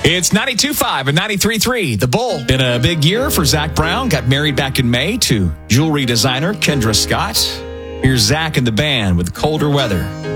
It's 92.5 and 93.3. The Bull. Been a big year for Zach Brown. Got married back in May to jewelry designer Kendra Scott. Here's Zach and the band with Colder Weather.